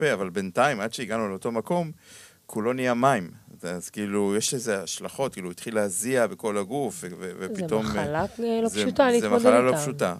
יפה, אבל בינתיים, עד שהגענו לאותו מקום, כולו נהיה מים. אז כאילו, יש איזה השלכות, כאילו, התחיל להזיע בכל הגוף, ופתאום... זה מחלה לא פשוטה להתמודד איתה. זה מחלה לא פשוטה.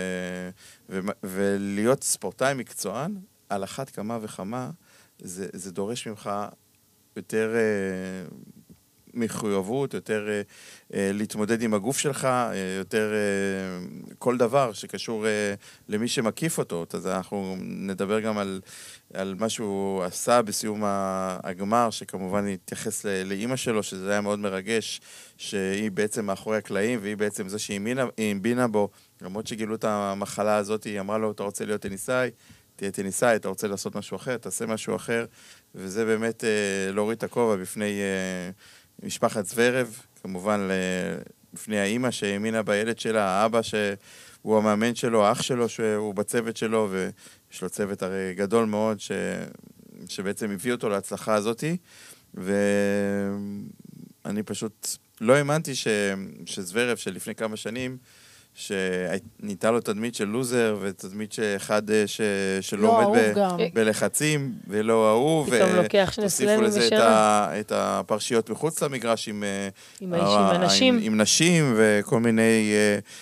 ולהיות ספורטאי מקצוען, על אחת כמה וכמה, זה דורש ממך יותר מחויבות, יותר להתמודד עם הגוף שלך, יותר כל דבר שקשור למי שמקיף אותו. אז אנחנו נדבר גם על מה שהוא עשה בסיום הגמר, שכמובן התייחס לאמא שלו, שזה היה מאוד מרגש, שהיא בעצם מאחורי הקלעים, והיא בעצם זו שהיא המבינה בו, למרות שגילו את המחלה הזאת, היא אמרה לו, אתה רוצה להיות טניסאי? תהיה טניסאי, אתה רוצה לעשות משהו אחר, תעשה משהו אחר, וזה באמת להוריד את הכובע בפני משפחת זוורב, כמובן בפני האמא שהאמינה בילד שלה, האבא שהוא המאמן שלו, האח שלו שהוא בצוות שלו, ויש לו צוות הרי גדול מאוד שבעצם הביא אותו להצלחה הזאת, ואני פשוט לא האמנתי שזוורב שלפני כמה שנים, שניתה לו תדמית של לוזר, ותדמית שאחד שלא עומד בלחצים, ולא אהוב, פתאום לוקח שני סלמים ושם. את הפרשיות מחוץ למגרש עם נשים, וכל מיני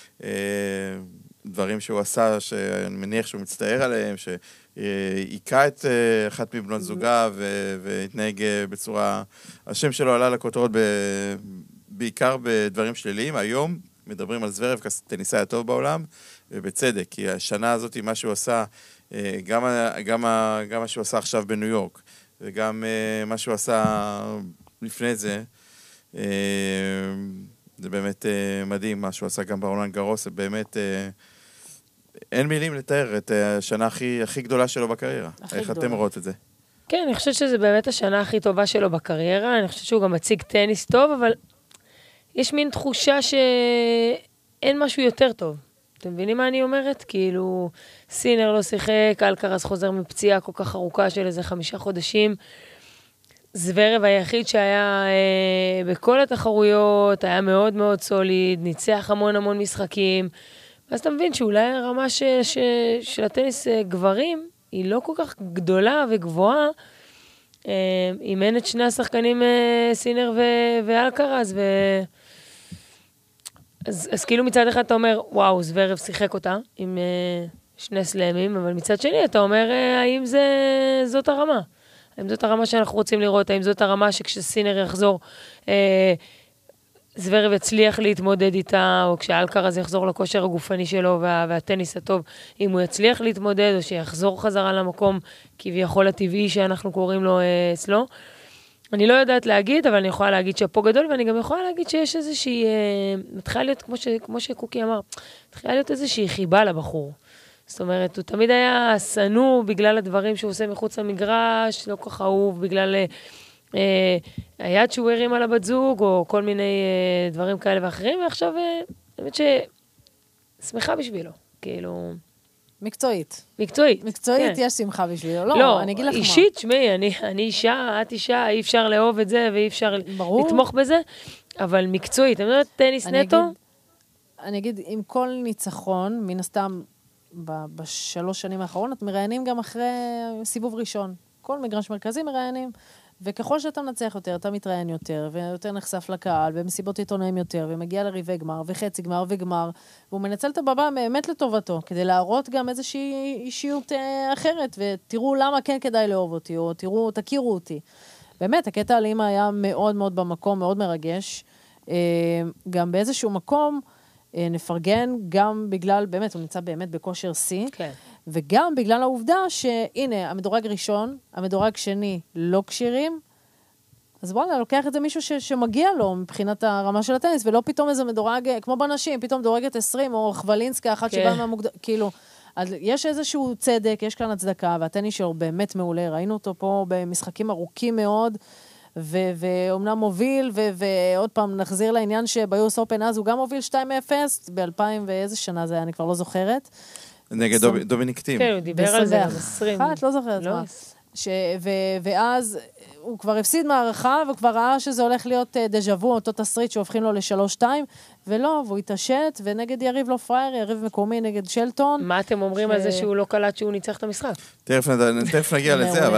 דברים שהוא עשה, שאני מניח שהוא מצטער עליהם, שהיכה את אחת מבנות זוגה, והתנהג בצורה, השם שלו עלה לכותרות בעיקר בדברים שליליים. היום מדברים על זוורב כטניסאי הטוב בעולם, ובצדק, כי השנה הזאת, מה שהוא עשה, גם מה שהוא עשה עכשיו בניו יורק, וגם מה שהוא עשה לפני זה, זה באמת מדהים, מה שהוא עשה גם ברולנד גארוס, זה באמת, אין מילים לתאר את השנה הכי גדולה שלו בקריירה. איך אתם רואות את זה? כן, אני חושבת שזה באמת השנה הכי טובה שלו בקריירה, אני חושבת שהוא גם מציג טניס טוב, אבל יש מין תחושה שאין משהו יותר טוב. אתם מבינים מה אני אומרת? כאילו, סינר לא שיחק, אלקרז חוזר מפציעה כל כך ארוכה של איזה 5 חודשים. זוורב היחיד שהיה בכל התחרויות, היה מאוד מאוד סוליד, ניצח המון משחקים. ואז אתה מבין שאולי הרמה של הטניס גברים היא לא כל כך גדולה וגבוהה, אם אין את שני השחקנים סינר ואלקרז, אז כאילו מצד אחד אתה אומר, וואו, זוורב שיחק אותה עם שני סלמים, אבל מצד שני אתה אומר, האם זאת הרמה? האם זאת הרמה שאנחנו רוצים לראות? האם זאת הרמה שכשסינר יחזור, זוורב יצליח להתמודד איתה, או כשאלקרז יחזור לכושר הגופני שלו והטניס הטוב, אם הוא יצליח להתמודד, או שיחזור חזרה למקום כביכול הטבעי שאנחנו קוראים לו אצלו. אני לא יודעת להגיד, אבל אני יכולה להגיד שפה גדול, ואני גם יכולה להגיד שיש איזושהי, מתחילה להיות, כמו שקוקי אמר, מתחילה להיות איזושהי חיבה לבחור. זאת אומרת, הוא תמיד היה סנוע בגלל הדברים שהוא עושה מחוץ למגרש, לא כל אהוב, בגלל היד שהוא הרים על הבת זוג, או כל מיני דברים כאלה ואחרים, ועכשיו, באמת שמחה בשבילו, כאילו... מקצועית, כן. יש שמחה בשבילו. לא, אני אגיד לך מה. אישית, שמי, אני אישה, את אישה, אי אפשר לאהוב את זה, ואי אפשר לתמוך בזה, אבל מקצועית, אני אומרת, טניס נטו? אני אגיד, עם כל ניצחון, מן הסתם, ב3 שנים האחרונות, מראיינים גם אחרי סיבוב ראשון. כל מגרש מרכזי מראיינים, וככל שאתה מנצח יותר, אתה מתראיין יותר, ויותר נחשף לקהל, ומסיבות עיתונאים יותר, ומגיע לריבי גמר, וחצי גמר וגמר, והוא מנצל את הבמה באמת לטובתו, כדי להראות גם איזושהי אישיות אחרת, ותראו למה כן כדאי לאהוב אותי, או תכירו אותי. באמת, הקטע על אמא היה מאוד מאוד במקום, מאוד מרגש. גם באיזשהו מקום, נפרגן גם בגלל, באמת, הוא נמצא באמת בכושר C, כן. וגם בגלל העובדה שהנה, המדורג ראשון, המדורג שני לא קשירים, אז וואלה, לוקח את זה מישהו שמגיע לו מבחינת הרמה של הטניס, ולא פתאום איזה מדורג, כמו בנשים, פתאום מדורגת 20, או חבלינסקה, אחת שבאה מהמוקדם, כאילו, יש איזשהו צדק, יש כאן הצדקה, והטניס שלו באמת מעולה, ראינו אותו פה במשחקים ארוכים מאוד, ואומנם מוביל, ועוד פעם נחזיר לעניין שביוס אופן אז הוא גם מוביל 2-0, ב-2000 ואיזה שנה זה היה, אני כבר לא זוכרת. נגד דומיניק טים. כן, הוא דיבר על זה, 20. לא זוכרת מה. ואז הוא כבר הפסיד מערכה, וכבר ראה שזה הולך להיות דז'אבו, אותו תסריט שהופכים לו ל3-2, ולא, והוא התעשת, ונגד יריב לא פרייר, יריב מקומי נגד שלטון. מה אתם אומרים על זה שהוא לא קלט שהוא ניצח את המשחק? תכף נגיע לזה, אבל